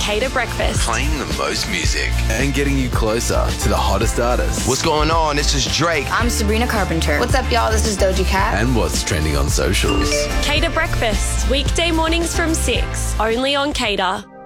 Cater Breakfast. Playing the most music. And getting you closer to the hottest artists. What's going on? This is Drake. I'm Sabrina Carpenter. What's up, y'all? This is Doja Cat. And what's trending on socials. Cater Breakfast. Weekday mornings from 6. Only on Cater.